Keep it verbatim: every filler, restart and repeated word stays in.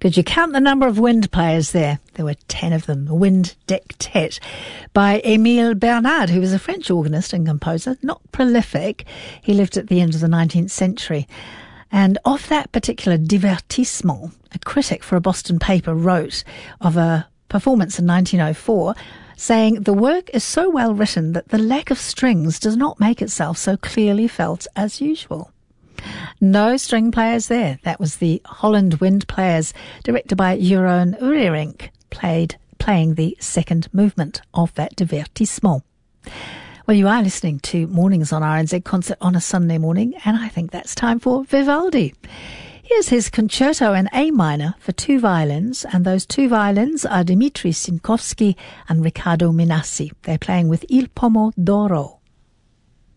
Could you count the number of wind players there? There were ten of them. A Wind Dectet by Émile Bernard, who was a French organist and composer, not prolific. He lived at the end of the nineteenth century. And of that particular divertissement, a critic for a Boston paper wrote of a performance in nineteen oh four, saying the work is so well written that the lack of strings does not make itself so clearly felt as usual. No string players there. That was the Holland Wind Players, directed by Jeroen Urijink, played playing the second movement of that divertissement. Well, you are listening to Mornings on R N Z Concert on a Sunday morning, and I think that's time for Vivaldi. Here's his concerto in A minor for two violins, and those two violins are Dmitri Sinkovsky and Riccardo Minassi. They're playing with Il Pomo d'Oro.